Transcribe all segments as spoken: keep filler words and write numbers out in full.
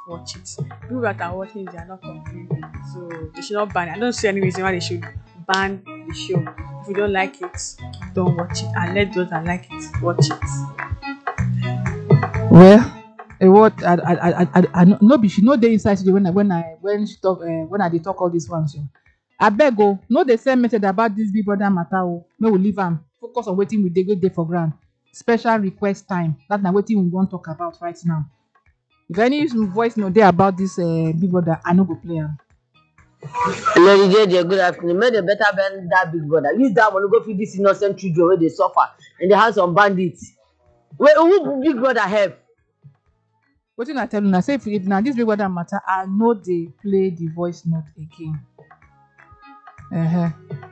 watch it. People that are watching it, they are not complaining, so they should not ban it. I don't see any reason why they should ban the show. If you don't like it, don't watch it, and let those that like it watch it. Well, eh, what I I I I, I no no be she no dey inside today when I when I when she talk uh, when I dey talk all this one so. Abeg o, no dey send message about this Big Brother matter o. Make we leave am. Focus on wetin we dey go dey for ground. Special request time. That na wetin we wan talk about right now. If any voice no dey about this uh, Big Brother, I no go play am. Lady J J, good afternoon. Make the better ban that Big Brother. Use that one to go feed this innocent children where they suffer in the hands of bandits. Wait, who Big Brother help? Wetin I tell una say if if na this Big Brother matter, I no dey play the voice note again. Uh-huh.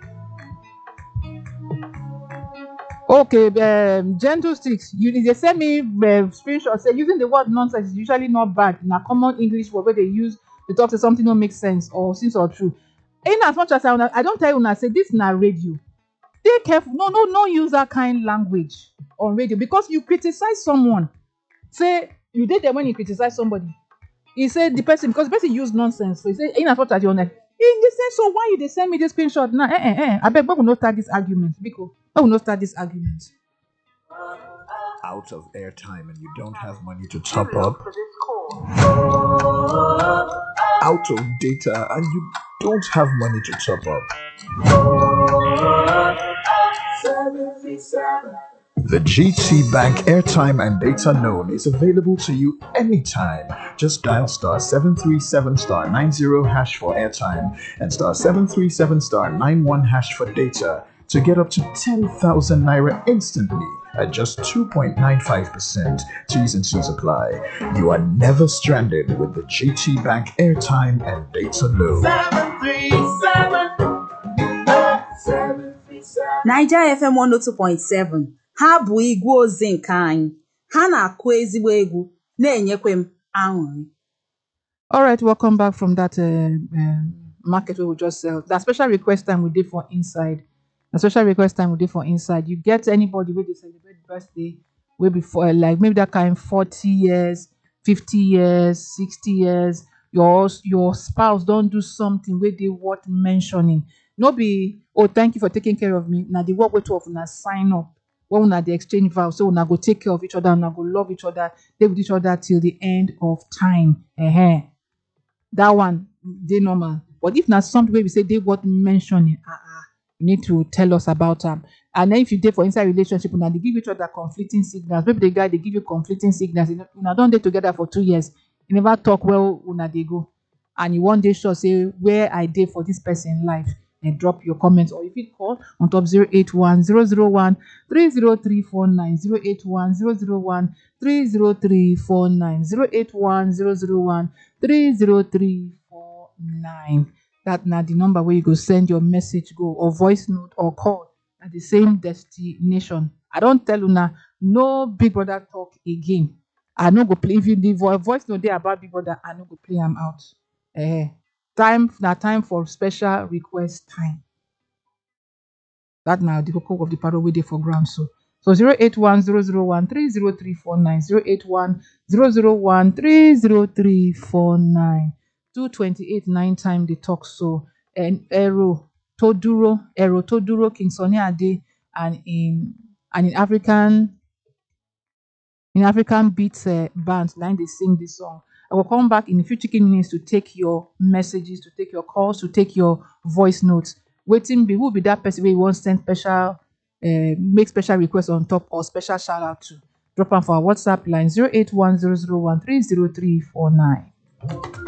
Okay, um, gentle sticks. You they send me uh, screenshot say using the word nonsense is usually not bad. Na common English word where they use to talk to something don't make sense or seems or true. In as much as I, I don't tell you una say this na radio. Dey careful. No, no, no use that kind language on radio because you criticize someone. Say you did there when you criticize somebody. He said the person because the person used nonsense. So he said in as much as you're like, in the sense, so why you they send me this screenshot now? Eh, eh, eh. I beg, but we not start this argument because I will not start this argument. Out of airtime and you don't have money to top up. Out of data and you don't have money to top up. The G T Bank airtime and data loan is available to you anytime. Just dial star seven three seven star nine zero hash for airtime and star seven three seven star nine one hash for data to get up to ten thousand naira instantly at just two point nine five percent. T's and C's apply. You are never stranded with the G T Bank airtime and data loan. seven three seven Niger F M one oh two point seven. Ha bụ igwe ozi nke anyị. Ha na-akụ ezigbo egwu na-enyekwa m aṅụrị. All right, welcome back from that uh, um, market where we just sell. That special request time we did for inside. The special request time we did for inside. You get anybody where they celebrate birthday way before, like maybe that kind forty years, fifty years, sixty years. Your your spouse don't do something where they worth mentioning. No be, oh, thank you for taking care of me. Now the work with two of una sign up. When una the exchange vow, so una go take care of each other, una go love each other, stay with each other till the end of time. Uh-huh. That one, they normal. But if not something where we say they worth mentioning, uh-uh, you need to tell us about them. And then if you date for inside relationship, una they give each other conflicting signals. Maybe the guy they give you conflicting signals. Una don't date together for two years. You never talk well, una they go. And you one day sure say where I date for this person in life. And drop your comments, or if you call on top zero eight one zero zero one three zero three four nine zero eight one zero zero one three zero three four nine zero eight one zero zero one three zero three four nine. That now the number where you go send your message go or voice note or call at the same destination. I don't tell you now, no Big Brother talk again. I no go play if you the voice note there about Big Brother. I no go play them out. Eh. Time now time for special request time. That now the cocoa of the parole we for ground so. So zero eight one zero zero one three zero three four nine zero eight one zero zero one three zero three four nine. two twenty-eight nine time they talk so and Ero Toduro Ero Toduro King Sunny Ade and in and in African in African beats uh, bands line they sing this song. I will come back in a few chicken minutes to take your messages, to take your calls, to take your voice notes. Waiting be who be that person where you want send special, uh, make special requests on top or special shout out to. Drop on for our WhatsApp line zero eight one zero zero one three zero three four nine.